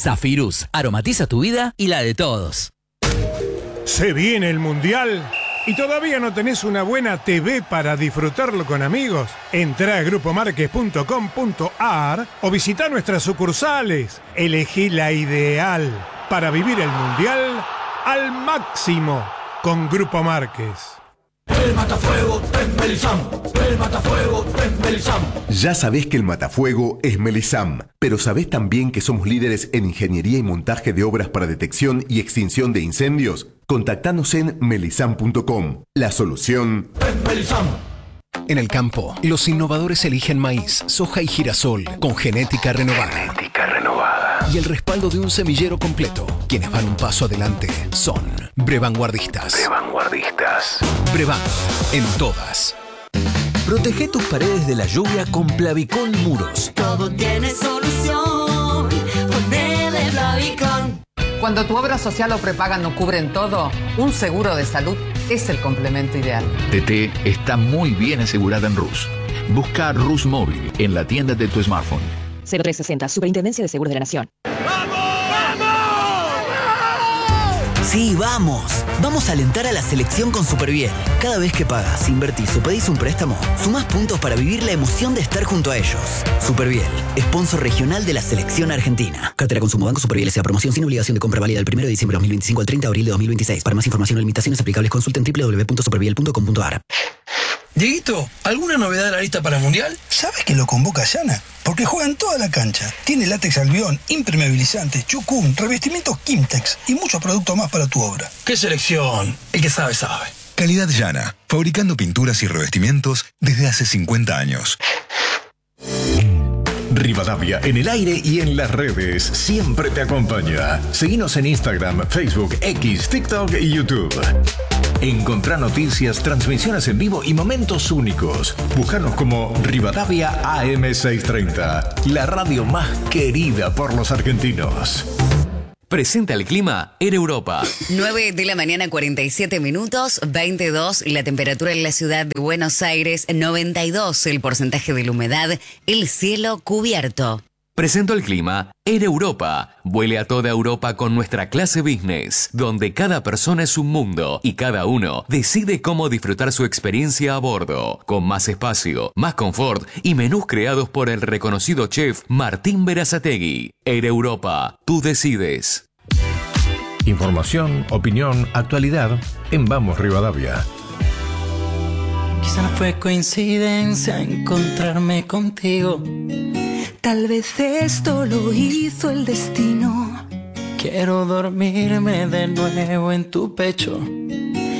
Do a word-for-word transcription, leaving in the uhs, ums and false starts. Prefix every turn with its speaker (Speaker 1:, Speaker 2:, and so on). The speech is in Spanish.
Speaker 1: Zafirus, aromatiza tu vida y la de todos.
Speaker 2: Se viene el Mundial y todavía no tenés una buena T V para disfrutarlo con amigos. Entrá a grupo marques punto com punto a r o visita nuestras sucursales. Elegí la ideal para vivir el Mundial al máximo con Grupo Márquez.
Speaker 3: El matafuego es Melisam, el matafuego es Melisam.
Speaker 4: Ya sabés que el matafuego es Melisam, pero sabés también que somos líderes en ingeniería y montaje de obras para detección y extinción de incendios. Contactanos en melisam punto com. La solución
Speaker 3: es Melisam.
Speaker 5: En el campo, los innovadores eligen maíz, soja y girasol con genética renovada.
Speaker 4: Genética renovada.
Speaker 5: Y el respaldo de un semillero completo. Quienes van un paso adelante son Brevanguardistas.
Speaker 4: Brevanguardistas.
Speaker 5: Brevan, en todas.
Speaker 6: Protege tus paredes de la lluvia con Plavicón Muros.
Speaker 7: Todo tiene solución. Ponele Plavicón.
Speaker 8: Cuando tu obra social o prepaga no cubren todo, un seguro de salud es el complemento ideal.
Speaker 9: T T está muy bien asegurada en Rus. Busca Rus Móvil en la tienda de tu smartphone.
Speaker 10: cero tres sesenta, Superintendencia de Seguros de la Nación.
Speaker 6: Sí, vamos. Vamos a alentar a la selección con Superviel. Cada vez que pagas, invertís o pedís un préstamo, sumás puntos para vivir la emoción de estar junto a ellos. Superviel, sponsor regional de la selección argentina. Cartera Consumo Banco Superviel S A. Promoción sin obligación de compra válida del primero de diciembre de dos mil veinticinco al treinta de abril de dos mil veintiséis. Para más información o limitaciones aplicables, consulten doble u doble u doble u punto superviel punto com punto a r.
Speaker 11: Dieguito, ¿alguna novedad de la lista para el Mundial?
Speaker 12: ¿Sabes que lo convoca Yana? Porque juega en toda la cancha. Tiene látex albión, impermeabilizantes, chucum, revestimientos Kimtex y muchos productos más para tu obra.
Speaker 11: ¡Qué selección! El que sabe, sabe.
Speaker 13: Calidad Yana, fabricando pinturas y revestimientos desde hace cincuenta años.
Speaker 14: Rivadavia en el aire y en las redes siempre te acompaña. Seguinos en Instagram, Facebook, X, TikTok y YouTube. Encontrá noticias, transmisiones en vivo y momentos únicos. Búscanos como Rivadavia A M seiscientos treinta, la radio más querida por los argentinos.
Speaker 15: Presenta el clima en Europa.
Speaker 16: nueve de la mañana, cuarenta y siete minutos, veintidós la temperatura en la ciudad de Buenos Aires, noventa y dos el porcentaje de la humedad, el cielo cubierto.
Speaker 15: Presento el clima en Europa. Vuele a toda Europa con nuestra clase business, donde cada persona es un mundo y cada uno decide cómo disfrutar su experiencia a bordo, con más espacio, más confort y menús creados por el reconocido chef Martín Berazategui. Air Europa, tú decides.
Speaker 14: Información, opinión, actualidad en Vamos Rivadavia.
Speaker 17: Quizá no fue coincidencia encontrarme contigo. Tal vez esto lo hizo el destino. Quiero dormirme de nuevo en tu pecho.